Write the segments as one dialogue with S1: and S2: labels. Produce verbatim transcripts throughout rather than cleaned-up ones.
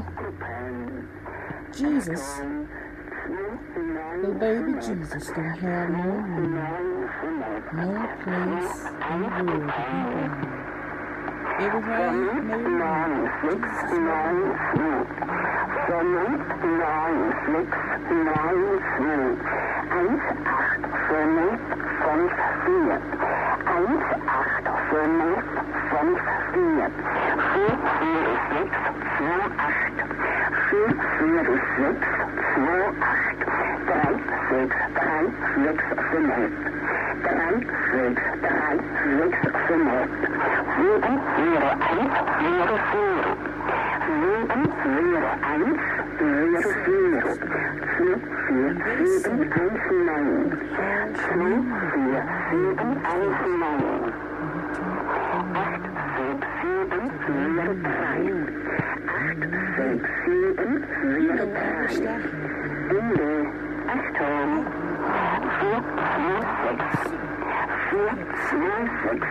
S1: Jesus, the baby Jesus didn't have no room, no place in the world to be born. Everywhere he made room, Jesus made room.
S2: Vernunft neun sechs neun null eins acht fünf fünf vier eins acht fünf fünf vier vier vier sechs zwei acht vier vier sechs zwei acht drei sechs drei sechs fünf drei sechs drei sechs fünf sieben vier eins vier vier sieben vier eins vier vier vier vier sieben eins neun zwei vier sieben eins neun acht sechs sieben vier drei acht sechs sieben vier drei Ende Achtung vier vier sechs vier zwei sechs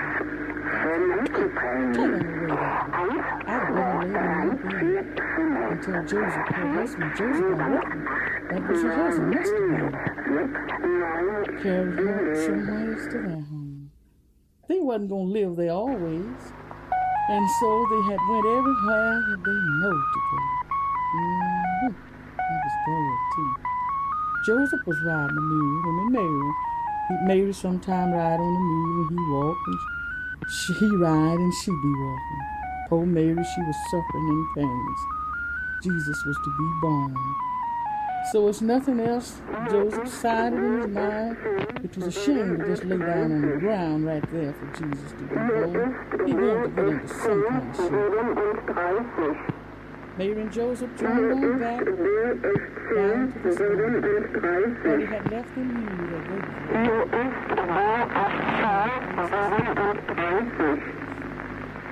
S1: until Joseph, her husband, Joseph, that was her husband, yesterday, carried her somewhere to their home. They wasn't going to live there always, and so they had went everywhere that they know to go. Mm-hmm. That was bad, too. Joseph was riding a mule when they married. He made her sometime ride on the mule and he walked, and she, he ride and she be walking. Poor Mary, she was suffering in pains. Jesus was to be born. So it's nothing else. Joseph decided in his mind it was a shame to just lay down on the ground right there for Jesus to be born. He wanted to get into some kind of shape. Mary and Joseph turned on back down to the spot where he had left the mule that waited for him.